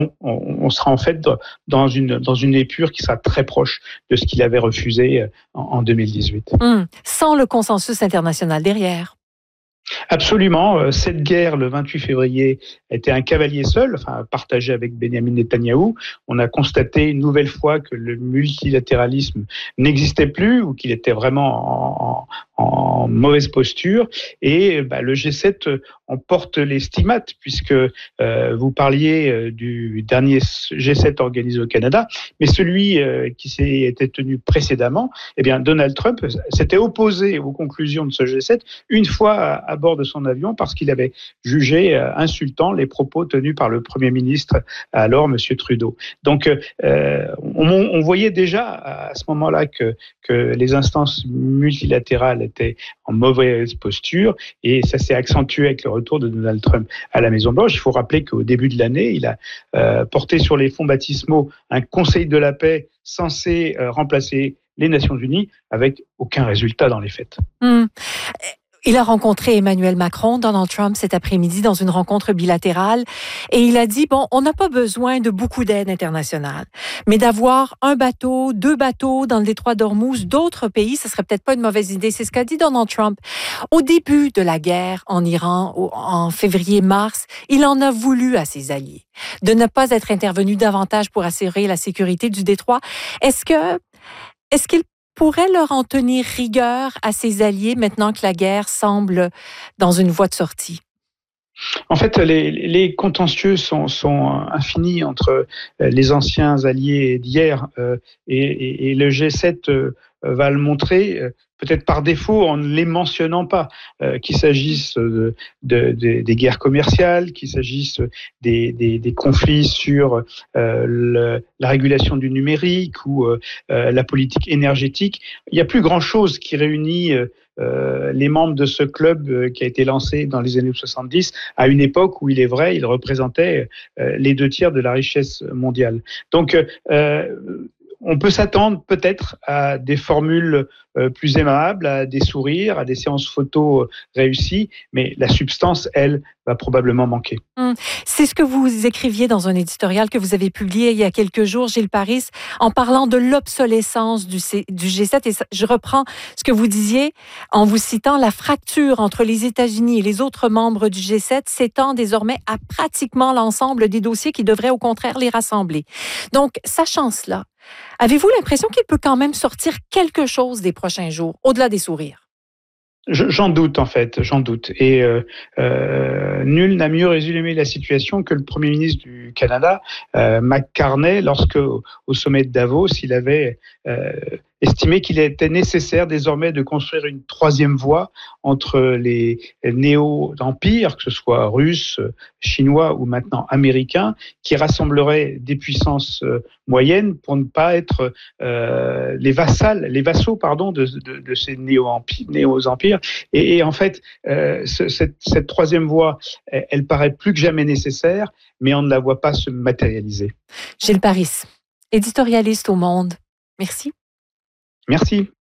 on sera en fait dans une épure qui sera très proche de ce qu'il avait refusé en 2018. Sans le consensus international derrière. Absolument. Cette guerre, le 28 février, était un cavalier seul, enfin, partagé avec Benyamin Netanyahou. On a constaté une nouvelle fois que le multilatéralisme n'existait plus ou qu'il était vraiment en mauvaise posture. Et le G7 en porte les stigmates, puisque vous parliez du dernier G7 organisé au Canada, mais celui qui s'était tenu précédemment, eh bien, Donald Trump s'était opposé aux conclusions de ce G7 une fois à bord de son avion parce qu'il avait jugé insultant les propos tenus par le Premier ministre alors, M. Trudeau. Donc, on voyait déjà à ce moment-là que les instances multilatérales étaient en mauvaise posture et ça s'est accentué avec le retour de Donald Trump à la Maison-Blanche. Il faut rappeler qu'au début de l'année, il a porté sur les fonds baptismaux un conseil de la paix censé remplacer les Nations Unies avec aucun résultat dans les faits. Il a rencontré Emmanuel Macron, Donald Trump, cet après-midi dans une rencontre bilatérale et il a dit, on n'a pas besoin de beaucoup d'aide internationale, mais d'avoir un bateau, 2 bateaux dans le détroit d'Ormuz, d'autres pays, ce serait peut-être pas une mauvaise idée. C'est ce qu'a dit Donald Trump. Au début de la guerre en Iran, en février-mars, il en a voulu à ses alliés de ne pas être intervenu davantage pour assurer la sécurité du détroit. Est-ce qu'il pourrait leur en tenir rigueur à ses alliés maintenant que la guerre semble dans une voie de sortie? En fait, les contentieux sont infinis entre les anciens alliés d'hier et le G7 va le montrer, peut-être par défaut en ne les mentionnant pas, qu'il s'agisse des guerres commerciales, qu'il s'agisse des conflits sur la régulation du numérique ou la politique énergétique. Il n'y a plus grand-chose qui réunit les membres de ce club qui a été lancé dans les années 70 à une époque où, il est vrai, il représentait les 2/3 de la richesse mondiale. Donc, on peut s'attendre peut-être à des formules plus aimables, à des sourires, à des séances photos réussies, mais la substance, elle, va probablement manquer. C'est ce que vous écriviez dans un éditorial que vous avez publié il y a quelques jours, Gilles Paris, en parlant de l'obsolescence du G7. Et je reprends ce que vous disiez en vous citant: la fracture entre les États-Unis et les autres membres du G7 s'étend désormais à pratiquement l'ensemble des dossiers qui devraient au contraire les rassembler. Donc, sachant cela, avez-vous l'impression qu'il peut quand même sortir quelque chose des prochains jours, au-delà des sourires? J'en doute, en fait, j'en doute. Et nul n'a mieux résumé la situation que le Premier ministre du Canada, Mark Carney, lorsque, au sommet de Davos, il avait estimé qu'il était nécessaire désormais de construire une 3e voie entre les néo-empires, que ce soit russes, chinois ou maintenant américains, qui rassemblerait des puissances moyennes pour ne pas être les vassaux de ces néo-empires. Et en fait, cette 3e voie, elle paraît plus que jamais nécessaire, mais on ne la voit pas se matérialiser. Gilles Paris, éditorialiste au Monde. Merci. Merci.